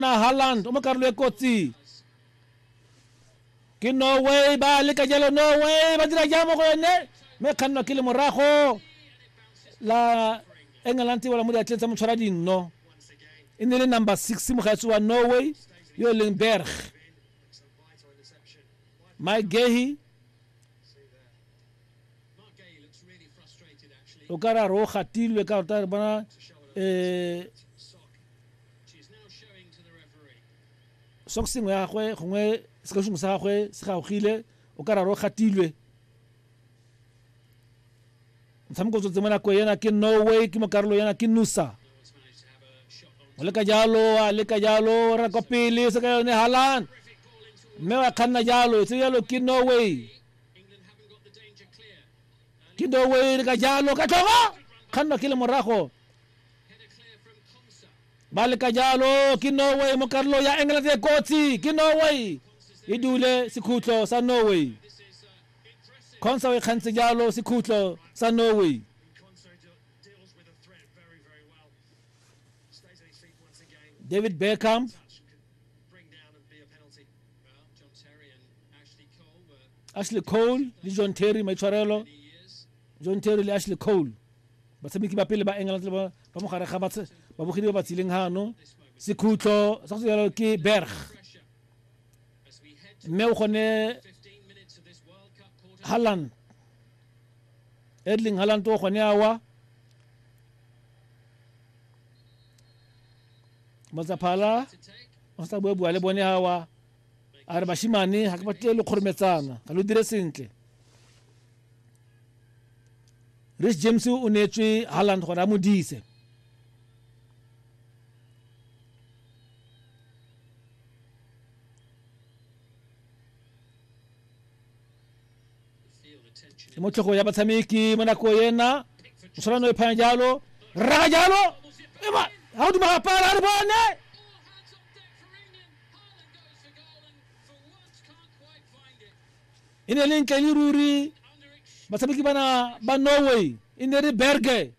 na Haaland o mo karolo e kotsi ke Norway ba le ka jalo Norway ba dira jamo go ne me kanna kile morago la England wala mo di atletsa mo tshwara dinno inele number 6 mo gatsi wa Norway yo Lindberg Mike Gehi o kara ro khatilwe ka ta bana soksing ya gwe se ka shumisa gwe se ga ogile o kara ro khatilwe mtshameko tso tsemana ko yena ke Norway ke mokarolo yana ke Nusa le ka jalo ra ko pele se ka yone Haaland me wa khanna jalo se jalo ke Norway ke Norway ka jalo ka thoga khanna kile morago bale ka jalo ke Norway mokarolo ya England e kotsi ke Norway idule sikhutlo sa Norway Konsa we khantse jalo sikhutlo sa Norway David Beckham Ashley Cole le John Terry maitshwarelo John Terry le Ashley Cole ba tsamiki ba pele ba England ba mo gare ga ba bogedi ba tsileng hano sikhutlo sa go jalo ke Berg me o gone Haaland Erling Haaland to gone awa mazaphala o sa bua le bone hawa a re bashimane ha ke batle khormetsana ga lo dire sentle Rhys James o netswe Haaland go ra modise motlhogo ya batshameki mo nako yena mosolano e phanya jalo ra jalo ema ha di mahapala re bone ine le ntle le ruri batshameki bana ba Norway ine re Berge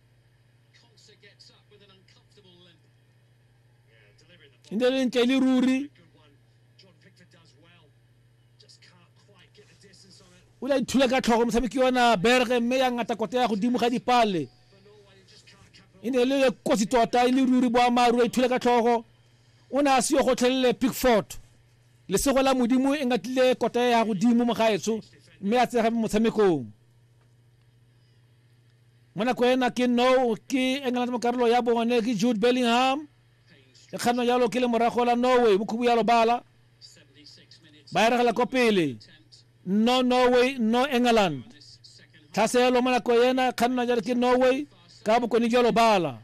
ine le ntle le ruri o la ithula ka tlhogo motshameki yona Berge mme ya ngata kota ya go dimo ga dipale ine le kotsi tota ile ruri bo amaru ithula ka tlhogo o na se yo go tlhelele Pickford le sego la modimo e ngatlile kota ya go dimo mo gaetso mme a tsega motshamekong mona ko ena ke no ke England mo karolo ya bone ke Jude Bellingham e khano yalo ke le morago la Norway mo khubu yalo bala ba re la kopele no Norway no England thaselo mona ko yena khano jalo ke Norway ka bo koni jalo bala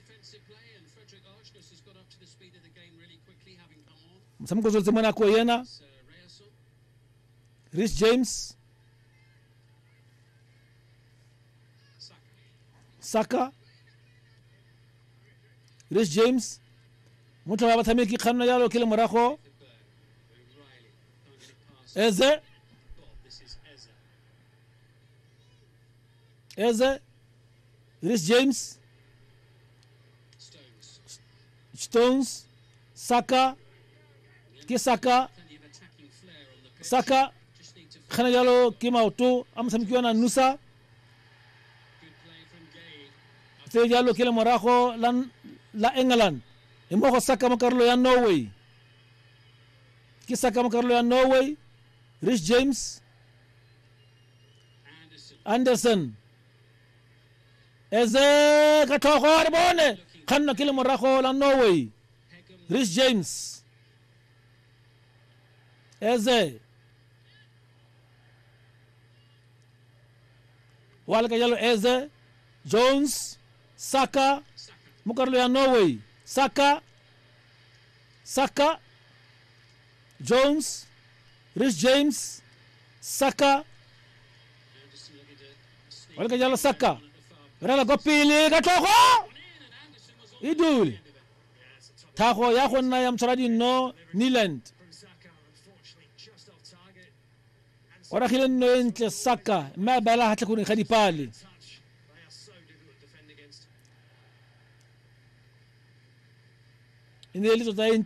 msamko zote mona ko yena Rhys James Saka Rhys James motho ba bathameki khanna yalo ke le morago Eze Rhys James Stones Saka khana yalo ke maoto amsamki wana Nusa se jalo ke le morago la England e mo go Saka mo karolo ya Norway ke Saka mo karolo ya Norway Rhys James Anderson Eze ka thogo re bone khanna ke le morago la Norway Rhys James Eze wala ka yalo Eze Jones Saka mukarlo ya Norway Saka Jones Rhys James Saka wala ka yalo Saka rala go pele ka thogo idul thago ya go nna ya mtshwaradi no Nyland ora khile no entle Saka ma bala hatla go ni khadipale ine le tota